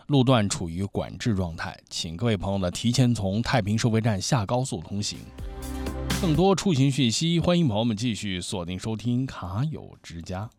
路段处于管制状态，请各位朋友呢提前从太平收费站下高速通行。更多出行讯息，欢迎朋友们继续锁定收听卡友之家。